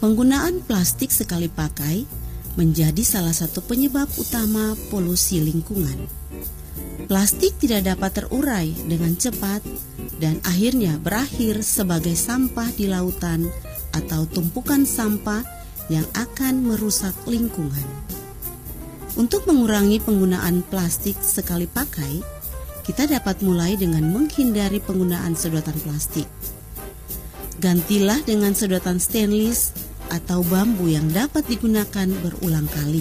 Penggunaan plastik sekali pakai menjadi salah satu penyebab utama polusi lingkungan. Plastik tidak dapat terurai dengan cepat dan akhirnya berakhir sebagai sampah di lautan atau tumpukan sampah yang akan merusak lingkungan. Untuk mengurangi penggunaan plastik sekali pakai, kita dapat mulai dengan menghindari penggunaan sedotan plastik. Gantilah dengan sedotan stainless atau bambu yang dapat digunakan berulang kali.